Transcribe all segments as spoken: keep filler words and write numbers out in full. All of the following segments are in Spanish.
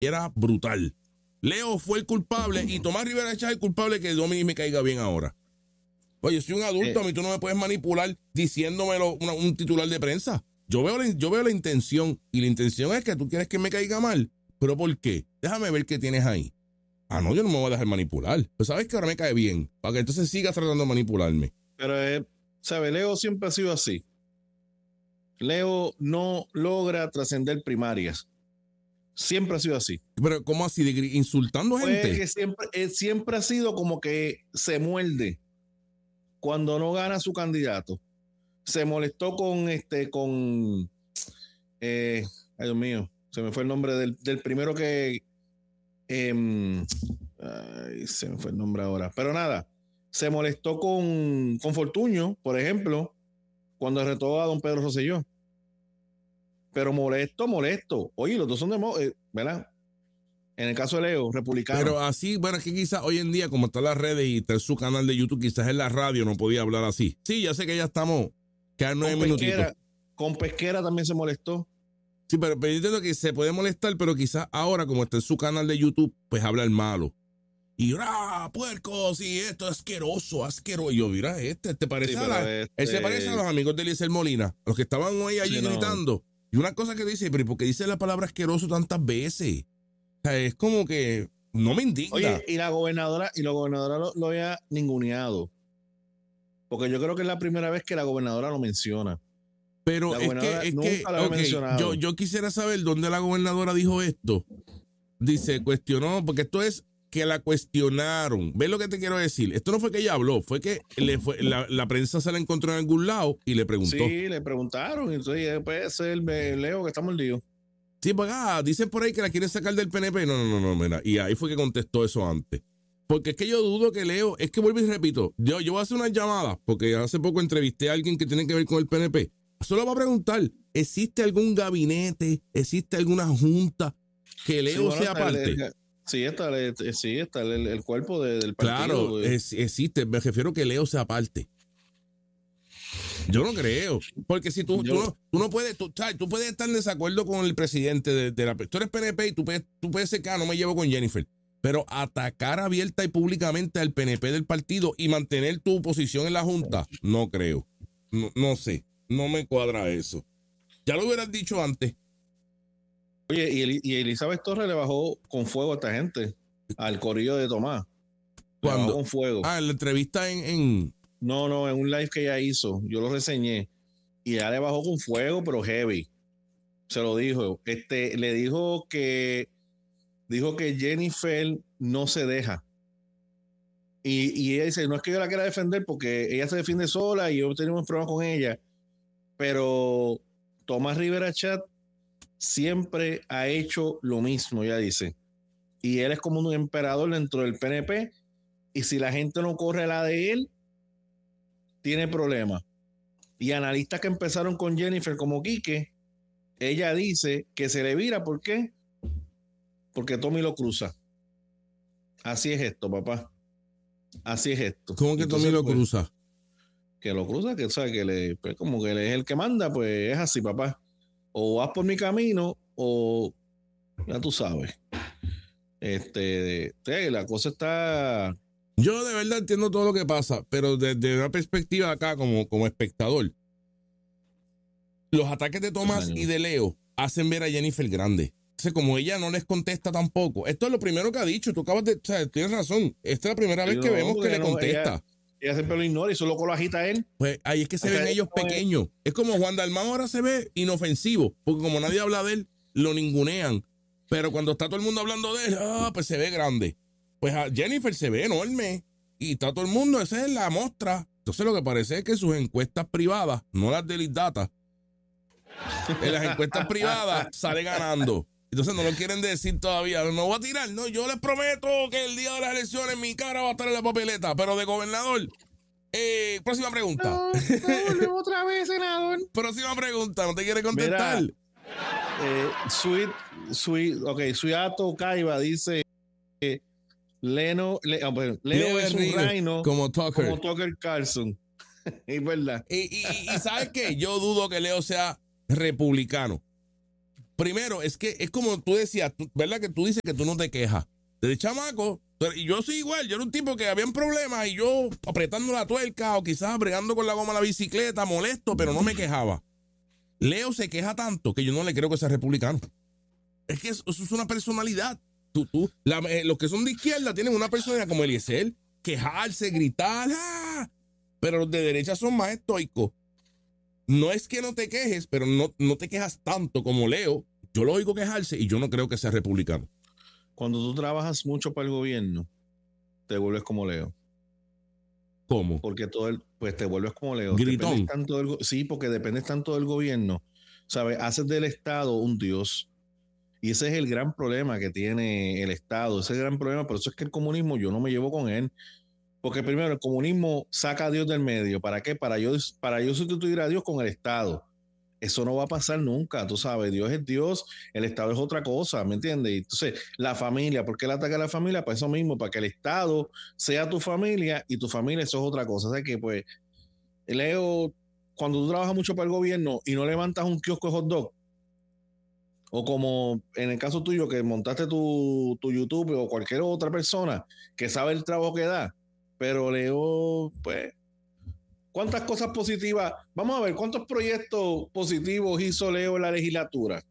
era brutal. Leo fue el culpable y Tomás Rivera Chat es el culpable que Dominic me caiga bien ahora. Oye, soy un adulto, eh. a mí tú no me puedes manipular diciéndomelo una, un titular de prensa. Yo veo, la, yo veo la intención y la intención es que tú quieres que me caiga mal. ¿Pero por qué? Déjame ver qué tienes ahí. Ah, no, yo no me voy a dejar manipular. Pues sabes que ahora me cae bien, para que entonces sigas tratando de manipularme. Pero, eh, ¿sabe? Leo siempre ha sido así. Leo no logra trascender primarias. Siempre ha sido así. Pero ¿cómo así? ¿De insultando gente? Pues que siempre, eh, siempre ha sido como que se muerde cuando no gana su candidato. Se molestó con este, con eh, ay Dios mío, se me fue el nombre del, del primero que eh, ay, se me fue el nombre ahora. Pero nada, se molestó con, con Fortuño, por ejemplo, cuando retó a don Pedro Rosselló. Pero molesto, molesto. Oye, los dos son de, eh, ¿verdad? En el caso de Leo, republicano. Pero así, bueno, es que quizás hoy en día, como están las redes y está su canal de YouTube, quizás en la radio no podía hablar así. Sí, ya sé que ya estamos, quedan nueve minutitos. Con Pesquera también se molestó. Sí, pero, pero yo entiendo que se puede molestar, pero quizás ahora, como está en su canal de YouTube, pues habla el malo. Y, ¡ah, puerco! Sí, esto es asqueroso, asqueroso. Y yo, mira, este, ¿te parece? Sí, a la, este... Él se parece a los amigos de Eliezer Molina, los que estaban hoy allí sí, gritando. No. Y una cosa que dice, pero ¿por qué dice la palabra asqueroso tantas veces? O sea, es como que no me indigna. Oye, y la gobernadora, y la gobernadora lo, lo había ninguneado. Porque yo creo que es la primera vez que la gobernadora lo menciona. Pero es que, es que okay, yo, yo quisiera saber dónde la gobernadora dijo esto. Dice, cuestionó, porque esto es que la cuestionaron. ¿Ves lo que te quiero decir? Esto no fue que ella habló, fue que le fue, la, la prensa se la encontró en algún lado y le preguntó. Sí, le preguntaron. Entonces, puede ser Leo que estamos lío. Sí, pues ah, dicen por ahí que la quieren sacar del P N P. No, no, no, no, mira. Y ahí fue que contestó eso antes. Porque es que yo dudo que Leo, es que vuelvo y repito, yo, yo voy a hacer una llamada, porque hace poco entrevisté a alguien que tiene que ver con el P N P. Solo va a preguntar, ¿existe algún gabinete, existe alguna junta que Leo sí, bueno, sea parte? El, sí, está, el, sí, está el, el cuerpo de, del partido. Claro, es, existe, me refiero que Leo sea parte. Yo no creo, porque si tú, Yo, tú, no, tú no puedes, tú, tú puedes estar en desacuerdo con el presidente de, de la... Tú eres P N P y tú puedes, tú puedes ser que ah, no me llevo con Jennifer, pero atacar abierta y públicamente al P N P del partido y mantener tu posición en la Junta, no creo. No, no sé, no me cuadra eso. Ya lo hubieras dicho antes. Oye, y, y Elizabeth Torres le bajó con fuego a esta gente, al corillo de Tomás. ¿Cuándo? Con fuego. Ah, en la entrevista en... en... No, no, en un live que ella hizo, yo lo reseñé y ella le bajó con fuego, pero heavy. Se lo dijo. Este, le dijo que dijo que Jennifer no se deja. Y, y ella dice, no es que yo la quiera defender porque ella se defiende sola y yo tenemos problemas con ella. Pero Tomás Rivera Chat siempre ha hecho lo mismo, ella dice. Y él es como un emperador dentro del P N P. Y si la gente no corre la de él, tiene problemas. Y analistas que empezaron con Jennifer como Quique, ella dice que se le vira. ¿Por qué? Porque Tommy lo cruza. Así es esto, papá. Así es esto. ¿Cómo que Entonces, Tommy lo pues, cruza? Que lo cruza, que, o sea, que le, pues, como que él es el que manda, pues es así, papá. O vas por mi camino, o ya tú sabes. Este, la cosa está... Yo de verdad entiendo todo lo que pasa, pero desde una perspectiva acá como, como espectador, los ataques de Tomás y de Leo hacen ver a Jennifer grande. Entonces, como ella no les contesta tampoco, esto es lo primero que ha dicho, tú acabas de, o sea, tienes razón, esta es la primera vez no, que vemos que le no, contesta. Ella, ella siempre lo ignora y solo lo agita a él. Pues ahí es que se o ven sea, ellos no pequeños. Es. es como Juan Dalmau ahora se ve inofensivo, porque como nadie habla de él, lo ningunean. Pero cuando está todo el mundo hablando de él, ah, pues se ve grande. Pues a Jennifer se ve enorme y está todo el mundo, esa es la muestra. Entonces lo que parece es que sus encuestas privadas, no las de Lead Data, en las encuestas privadas sale ganando. Entonces no lo quieren decir todavía. No voy a tirar, no, yo les prometo que el día de las elecciones mi cara va a estar en la papeleta, pero de gobernador. Eh, próxima pregunta. No, no, otra vez, senador. Próxima pregunta, ¿no te quiere contestar? Mira, eh, Sweet, Sweet, ok, Suyato Caiba dice que Leno, Le, oh, bueno, Leo, Leo es un reino como Tucker, como Tucker Carlson. Es verdad. Y, y, y ¿sabes qué? Yo dudo que Leo sea republicano. primero, es que es como tú decías, tú, ¿verdad? Que tú dices que tú no te quejas. Desde chamaco, y yo soy igual, yo era un tipo que habían problemas y yo apretando la tuerca o quizás bregando con la goma de la bicicleta, molesto, pero no me quejaba. Leo se queja tanto que yo no le creo que sea republicano. Es que eso, eso es una personalidad. Tú, tú, la, eh, los que son de izquierda tienen una personalidad como Eliezer, quejarse, gritar, ¡ah! Pero los de derecha son más estoicos. No es que no te quejes, pero no, no te quejas tanto como Leo. Yo lo oigo quejarse y yo no creo que sea republicano. Cuando tú trabajas mucho para el gobierno, te vuelves como Leo. ¿Cómo? Porque todo el, pues te vuelves como Leo. Gritón. Dependes tanto del, sí, porque dependes tanto del gobierno. ¿Sabes? Haces del Estado un Dios. Y ese es el gran problema que tiene el Estado. Ese es el gran problema. Por eso es que el comunismo yo no me llevo con él. Porque primero el comunismo saca a Dios del medio. ¿Para qué? Para yo, para yo sustituir a Dios con el Estado. Eso no va a pasar nunca, tú sabes. Dios es Dios, el Estado es otra cosa, ¿me entiendes? Entonces, la familia, ¿por qué él ataca a la familia? Para eso mismo, para que el Estado sea tu familia y tu familia eso es otra cosa. O sea que, pues, Leo, cuando tú trabajas mucho para el gobierno y no levantas un kiosco de hot dog, o como en el caso tuyo que montaste tu, tu YouTube o cualquier otra persona que sabe el trabajo que da, pero Leo, pues... ¿Cuántas cosas positivas? Vamos a ver, ¿cuántos proyectos positivos hizo Leo en la legislatura?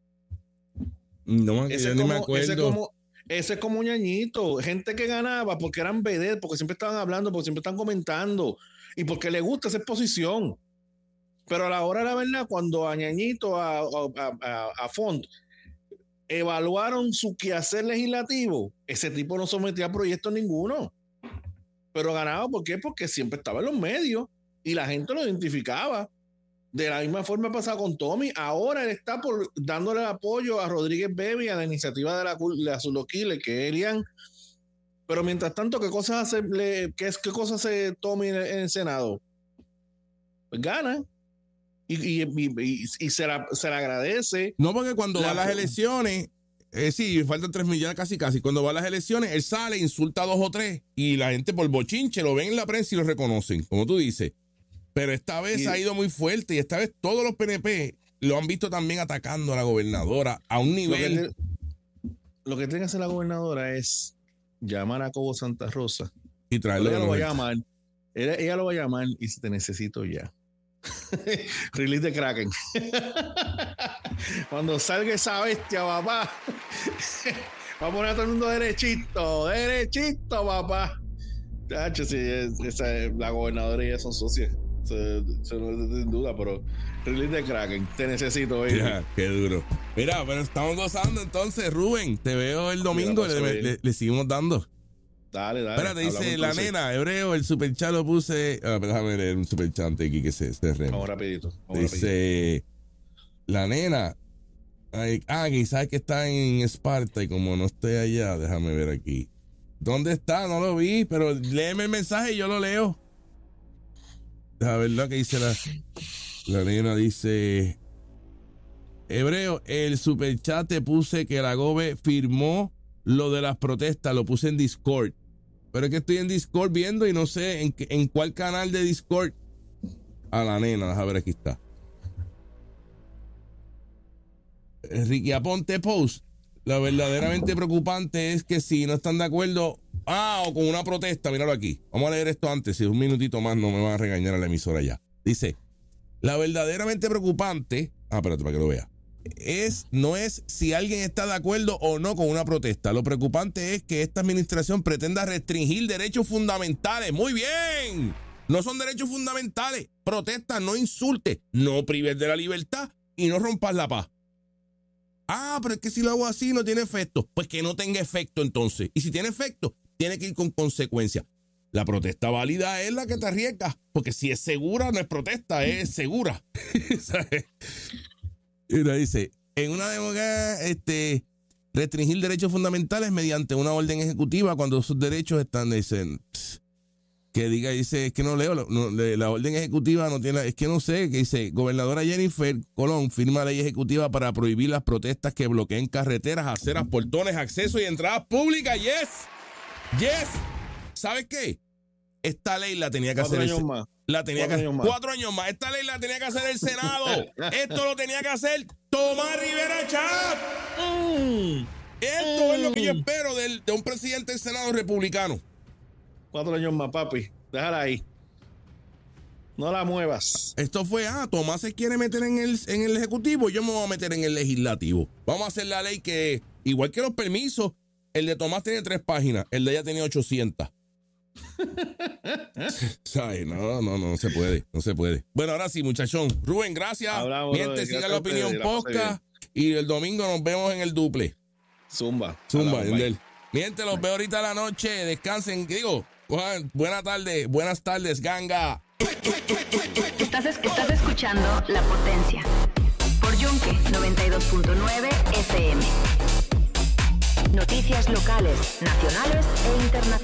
No, ese, yo como, ni me acuerdo. ese, como, ese es como Ñañito, gente que ganaba porque eran vedettes, porque siempre estaban hablando, porque siempre están comentando y porque le gusta esa exposición. Pero a la hora de la verdad, cuando a Ñañito, a, a, a, a Font, evaluaron su quehacer legislativo, ese tipo no sometía a proyectos ninguno. Pero ganaba, ¿por qué? Porque siempre estaba en los medios y la gente lo identificaba. De la misma forma pasaba con Tommy. Ahora él está por dándole apoyo a Rodríguez Bebe y a la iniciativa de la, de la Zuloquile, que es Elian. Pero mientras tanto, ¿qué cosas hace, le, qué, qué cosas hace Tommy en el, en el Senado? Pues gana. Y, y, y, y, y se, la, se le agradece. No, porque cuando la, va a las elecciones... Eh, sí, faltan tres millones casi casi. Cuando va a las elecciones, él sale, insulta a dos o tres y la gente por bochinche lo ven en la prensa y lo reconocen, como tú dices. Pero esta vez y, ha ido muy fuerte y esta vez todos los P N P lo han visto también atacando a la gobernadora a un nivel... Lo que, lo que tiene que hacer la gobernadora es llamar a Cobo Santa Rosa y traerlo. Ella lo va a llamar. Ella, ella lo va a llamar y si te necesito ya. Release de Kraken. Cuando salga esa bestia, papá, va a poner a todo el mundo derechito, derechito, papá. Tacho, sí, esa, la gobernadora y ella son socias, sin duda, pero release de Kraken, te necesito, baby. Ya, qué duro. Mira, pero estamos gozando entonces, Rubén. Te veo el domingo, Mira, le, le, le seguimos dando. Dale, dale. Espérate, dice la nena, Hebreo, el superchat lo puse. Ah, déjame leer un superchat aquí que se, se rema. Vamos rapidito. Vamos dice rapidito. La nena. Ay, ah, quizás que está en Esparta y como no estoy allá, déjame ver aquí. ¿Dónde está? No lo vi, pero léeme el mensaje y yo lo leo. Déjame ver lo que dice la, la nena. Dice: Hebreo, el superchat te puse que la Gobe firmó lo de las protestas, lo puse en Discord. Pero es que estoy en Discord viendo y no sé en, en cuál canal de Discord. A la nena, déjame ver, aquí está. Ricky Aponte Post. Lo verdaderamente preocupante es que si no están de acuerdo, ah, o con una protesta, míralo aquí. Vamos a leer esto antes, si un minutito más no me van a regañar a la emisora ya. Dice, la verdaderamente preocupante, ah, espérate para que lo vea. Es, no es si alguien está de acuerdo o no con una protesta. Lo preocupante es que esta administración pretenda restringir derechos fundamentales. Muy bien. No son derechos fundamentales. Protesta, no insulte, no prives de la libertad y no rompas la paz. Ah, pero es que si lo hago así no tiene efecto. Pues que no tenga efecto entonces. Y si tiene efecto, tiene que ir con consecuencias. La protesta válida es la que te arriesgas. Porque si es segura, no es protesta, es segura. Y uno dice, en una democracia, este, restringir derechos fundamentales mediante una orden ejecutiva cuando esos derechos están, dicen, que diga, dice, es que no leo, no, la orden ejecutiva no tiene, es que no sé, que dice, gobernadora Jennifer Colón firma ley ejecutiva para prohibir las protestas que bloqueen carreteras, aceras, portones, acceso y entradas públicas. Yes, yes. ¿Sabes qué? Esta ley la tenía que cuatro hacer años el, más. la tenía cuatro que años más. cuatro años más. Esta ley la tenía que hacer el Senado. Esto lo tenía que hacer Tomás Rivera Chat. Mm. Esto mm. es lo que yo espero del, de un presidente del Senado republicano. Cuatro años más, papi. Déjala ahí. No la muevas. Esto fue, ah, Tomás se quiere meter en el, en el ejecutivo, yo me voy a meter en el legislativo. Vamos a hacer la ley que, igual que los permisos, el de Tomás tiene tres páginas, el de ella tenía ochocientas. ¿Sabes? No, no, no, no se puede, no se puede. Bueno, ahora sí, muchachón. Rubén, gracias. Hablamos, Miente, siga la opinión podcast y el domingo nos vemos en el duple. Zumba. Zumba, Endel. Miente, los veo ahorita a la noche. Descansen. Digo, buenas tardes, buenas tardes, ganga. Estás, estás escuchando La Potencia por Yunque noventa y dos punto nueve F M. Noticias locales, nacionales e internacionales.